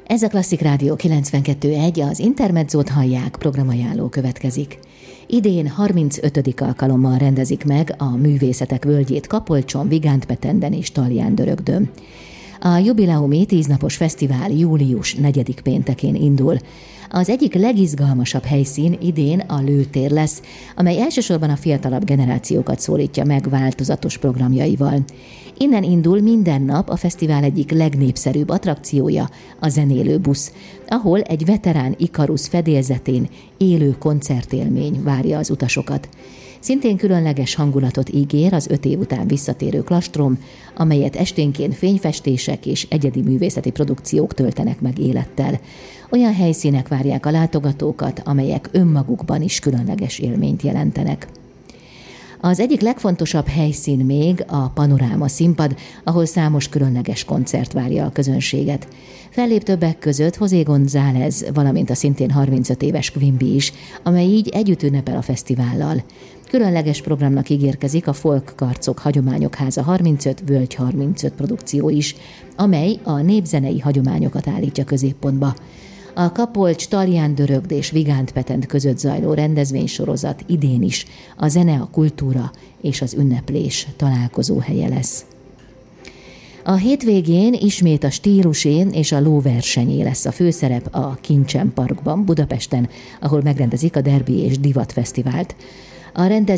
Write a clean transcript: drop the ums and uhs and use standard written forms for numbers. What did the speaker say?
Ez a Klasszik Rádió 92.1, az Intermedzót hallják, programajánló következik. Idén 35. alkalommal rendezik meg a Művészetek Völgyét Kapolcson, Vigántpetenden és Taljándörögdön. A jubileumi 10 napos fesztivál július 4. péntekén indul. Az egyik legizgalmasabb helyszín idén a Lőtér lesz, amely elsősorban a fiatalabb generációkat szólítja meg változatos programjaival. Innen indul minden nap a fesztivál egyik legnépszerűbb attrakciója, a zenélő busz, ahol egy veterán Ikarusz fedélzetén élő koncertélmény várja az utasokat. Szintén különleges hangulatot ígér az 5 év után visszatérő klastrom, amelyet esténként fényfestések és egyedi művészeti produkciók töltenek meg élettel. Olyan helyszínek várják a látogatókat, amelyek önmagukban is különleges élményt jelentenek. Az egyik legfontosabb helyszín még a Panoráma színpad, ahol számos különleges koncert várja a közönséget. Fellép többek között José González, valamint a szintén 35 éves Quimby is, amely így együtt ünnepel a fesztivállal. Különleges programnak ígérkezik a Folk Karcok Hagyományok Háza 35, Völgy 35 produkció is, amely a népzenei hagyományokat állítja középpontba. A Kapolcs, Taljándörögd és Vigántpetent között zajló rendezvénysorozat idén is a zene, a kultúra és az ünneplés találkozóhelye lesz. A hétvégén ismét a stílusé és a lóversenyé lesz a főszerep a Kincsen Parkban, Budapesten, ahol megrendezik a Derby és Divat Fesztivált. A